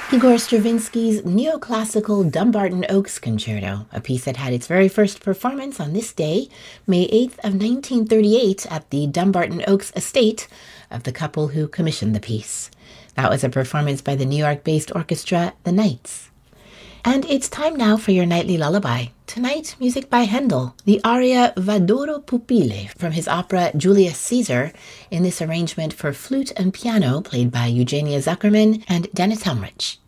Igor Stravinsky's neoclassical Dumbarton Oaks Concerto, a piece that had its very first performance on this day, May 8th of 1938, at the Dumbarton Oaks estate of the couple who commissioned the piece. That was a performance by the New York-based orchestra, The Knights. And it's time now for your nightly lullaby. Tonight, music by Handel, the aria V'adoro pupille from his opera Julius Caesar, in this arrangement for flute and piano played by Eugenia Zuckerman and Dennis Helmrich.